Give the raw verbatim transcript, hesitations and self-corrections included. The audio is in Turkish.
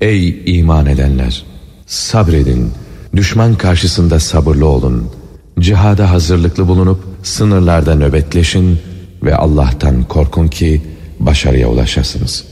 Ey iman edenler! Sabredin, düşman karşısında sabırlı olun, cihada hazırlıklı bulunup sınırlarda nöbetleşin ve Allah'tan korkun ki başarıya ulaşasınız.